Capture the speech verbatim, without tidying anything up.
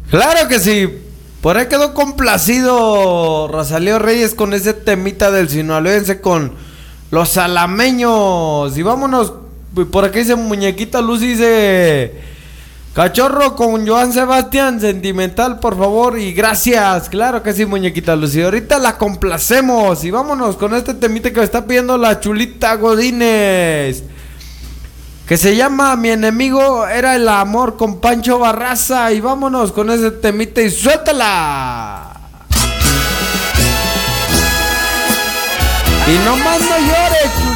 Claro que sí. Por ahí quedó complacido Rosalío Reyes con ese temita del sinaloense con los alameños. Y vámonos, por aquí dice Muñequita Luz, dice Cachorro con Joan Sebastián, sentimental, por favor, y gracias. Claro que sí, Muñequita Luz. Y ahorita la complacemos. Y vámonos con este temita que me está pidiendo la Chulita Godínez, que se llama Mi enemigo era el amor, con Pancho Barraza. Y vámonos con ese temita y suéltala. Y no más no llores, Chulita.